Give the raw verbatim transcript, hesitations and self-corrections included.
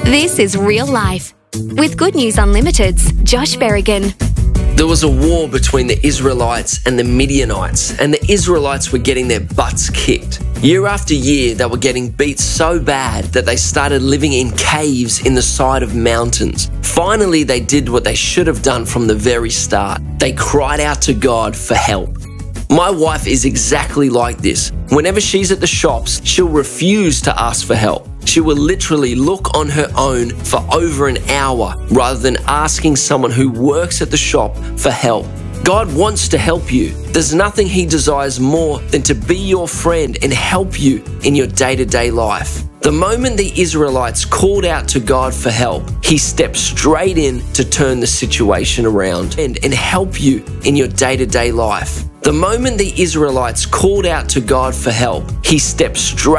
This is Real Life with Good News Unlimited's Josh Berrigan. There was a war between the Israelites and the Midianites, and the Israelites were getting their butts kicked. Year after year, they were getting beat so bad that they started living in caves in the side of mountains. Finally, they did what they should have done from the very start. They cried out to God for help. My wife is exactly like this. Whenever she's at the shops, she'll refuse to ask for help. She will literally look on her own for over an hour rather than asking someone who works at the shop for help. God wants to help you. There's nothing He desires more than to be your friend and help you in your day-to-day life. The moment the Israelites called out to God for help, He stepped straight in to turn the situation around and, and help you in your day-to-day life. The moment the Israelites called out to God for help, He stepped straight